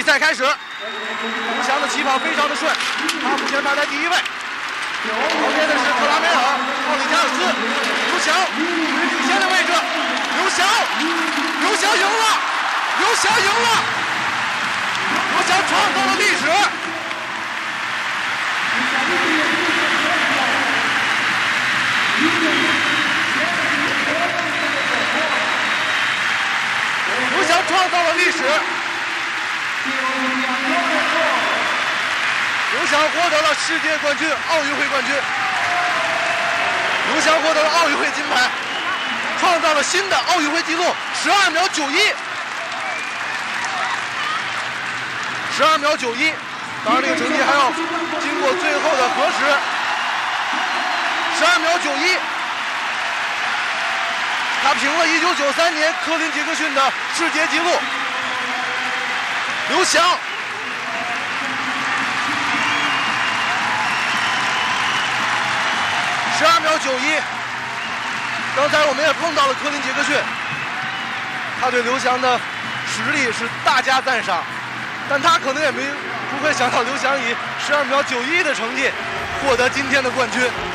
赛开始，刘翔的起跑非常的顺，他目前排在第1位。旁边的是特拉梅尔、奥里加尔斯，刘翔领先的位置，刘翔赢了，刘翔赢了，刘翔创造了历史。刘翔创造了历史，刘翔获得了世界冠军、奥运会冠军。刘翔获得了奥运会金牌，创造了新的奥运会纪录，12秒91。12秒91，当然这个成绩还要经过最后的核实。12秒91，他平了1993年科林·杰克逊的世界纪录。刘翔12秒91，刚才我们也碰到了科林·杰克逊，他对刘翔的实力是大加赞赏，但他可能也不会想到刘翔以12秒91的成绩获得今天的冠军。